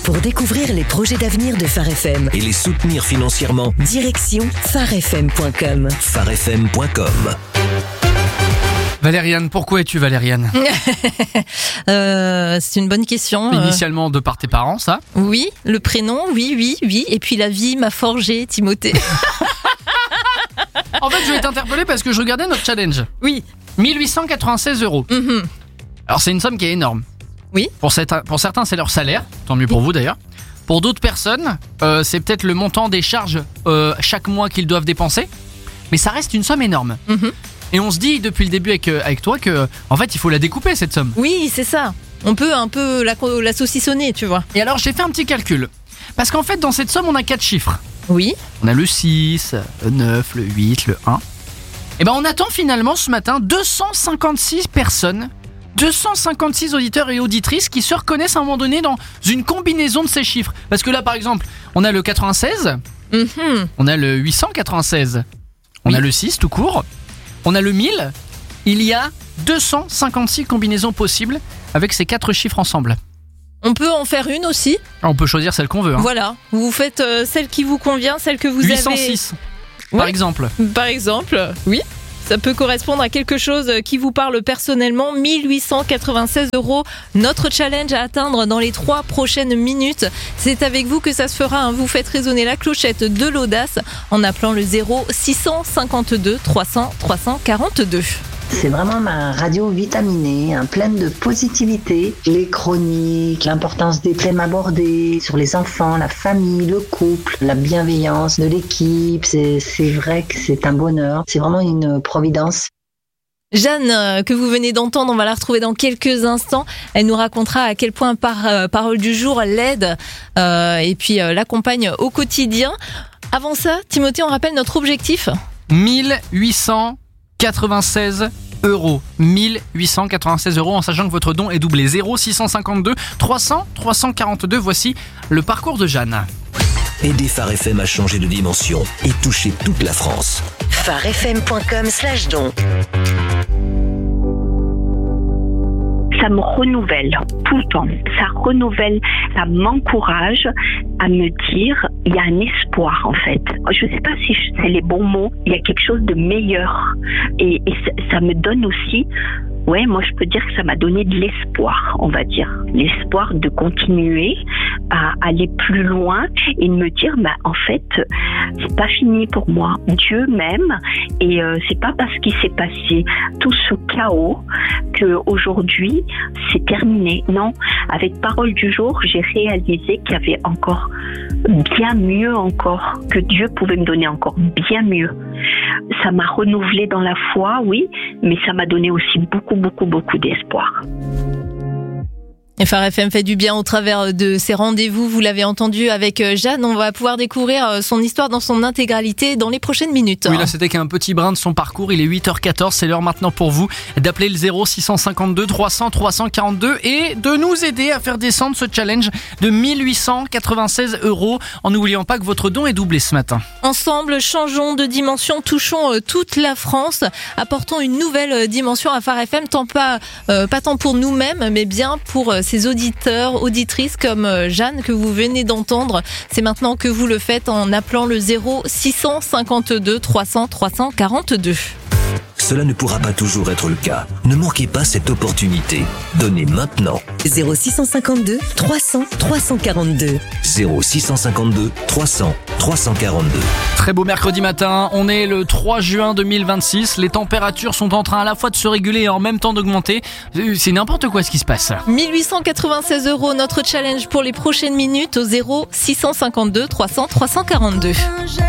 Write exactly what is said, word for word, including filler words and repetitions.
Pour découvrir les projets d'avenir de Phare F M et les soutenir financièrement, direction phare f m point com. phare f m point com. Valériane, pourquoi es-tu Valériane? euh, C'est une bonne question. Initialement de par tes parents, ça? Oui, le prénom, oui, oui, oui. Et puis la vie m'a forgé Timothée. En fait, je vais t'interpeller parce que je regardais notre challenge. Oui. mille huit cent quatre-vingt-seize euros. Mm-hmm. Alors, c'est une somme qui est énorme. Oui. Pour, cette, pour certains, c'est leur salaire. Tant mieux pour vous d'ailleurs. Pour d'autres personnes, euh, c'est peut-être le montant des charges euh, chaque mois qu'ils doivent dépenser. Mais ça reste une somme énorme. Mm-hmm. Et on se dit depuis le début avec, avec toi que, en fait, il faut la découper cette somme. Oui, c'est ça. On peut un peu la, la saucissonner, tu vois. Et alors, j'ai fait un petit calcul. Parce qu'en fait, dans cette somme, on a quatre chiffres. Oui. On a le six, le neuf, le huit, le un. Et ben, on attend finalement ce matin deux cent cinquante-six personnes, deux cent cinquante-six auditeurs et auditrices qui se reconnaissent à un moment donné dans une combinaison de ces chiffres. Parce que là, par exemple, on a le quatre-vingt-seize, Mm-hmm. on a le huit cent quatre-vingt-seize, on Oui. a le six tout court, on a le mille. Il y a deux cent cinquante-six combinaisons possibles avec ces quatre chiffres ensemble. On peut en faire une aussi. On peut choisir celle qu'on veut. Hein. Voilà. Vous faites euh, celle qui vous convient, celle que vous huit cent avez. six, par Ouais. exemple. Par exemple, oui. Ça peut correspondre à quelque chose qui vous parle personnellement. mille huit cent quatre-vingt-seize euros. Notre challenge à atteindre dans les trois prochaines minutes. C'est avec vous que ça se fera. Hein. Vous faites résonner la clochette de l'audace en appelant le zéro six cent cinquante-deux trois cents trois cent quarante-deux. C'est vraiment ma radio vitaminée, hein, pleine de positivité. Les chroniques, l'importance des thèmes abordés sur les enfants, la famille, le couple, la bienveillance de l'équipe. C'est, c'est vrai que c'est un bonheur. C'est vraiment une providence. Jeanne, euh, que vous venez d'entendre, on va la retrouver dans quelques instants. Elle nous racontera à quel point par euh, parole du jour l'aide euh, et puis euh, l'accompagne au quotidien. Avant ça, Timothée, on rappelle notre objectif. mille huit cent quatre-vingt-seize euros. mille huit cent quatre-vingt-seize euros en sachant que votre don est doublé. zéro six cent cinquante-deux trois cents trois cent quarante-deux. Voici le parcours de Jeanne. Aidez Phare F M à changer de dimension et toucher toute la France. phare f m point com slash don. Ça me renouvelle tout le temps. Ça renouvelle, ça m'encourage à me dire, il y a un espoir en fait. Je ne sais pas si c'est les bons mots, il y a quelque chose de meilleur. Et, et ça, ça me donne aussi, ouais, moi je peux dire que ça m'a donné de l'espoir, on va dire. L'espoir de continuer à aller plus loin et de me dire, bah, en fait, c'est pas fini pour moi. Dieu m'aime et euh, c'est pas parce qu'il s'est passé tout ce chaos que aujourd'hui c'est terminé. Non, avec Parole du jour, j'ai réalisé qu'il y avait encore bien mieux encore, que Dieu pouvait me donner encore bien mieux. Ça m'a renouvelé dans la foi, oui, mais ça m'a donné aussi beaucoup, beaucoup, beaucoup d'espoir. Et Phare F M fait du bien au travers de ces rendez-vous. Vous l'avez entendu avec Jeanne. On va pouvoir découvrir son histoire dans son intégralité dans les prochaines minutes. Oui, là, c'était qu'un petit brin de son parcours. Il est huit heures quatorze. C'est l'heure maintenant pour vous d'appeler le zéro six cent cinquante-deux trois cents trois cent quarante-deux et de nous aider à faire descendre ce challenge de mille huit cent quatre-vingt-seize euros en n'oubliant pas que votre don est doublé ce matin. Ensemble, changeons de dimension, touchons toute la France, apportons une nouvelle dimension à Phare F M, tant pas, euh, pas tant pour nous-mêmes, mais bien pour ces auditeurs, auditrices comme Jeanne que vous venez d'entendre. C'est maintenant que vous le faites en appelant le zéro six cent cinquante-deux trois cents trois cent quarante-deux. Cela ne pourra pas toujours être le cas. Ne manquez pas cette opportunité. Donnez maintenant. zéro six cent cinquante-deux trois cents trois cent quarante-deux. zéro six cent cinquante-deux trois cents trois cent quarante-deux. Très beau mercredi matin, on est le trois juin deux mille vingt-six, les températures sont en train à la fois de se réguler et en même temps d'augmenter. C'est n'importe quoi ce qui se passe. mille huit cent quatre-vingt-seize euros, notre challenge pour les prochaines minutes au zéro six cent cinquante-deux trois cents trois cent quarante-deux.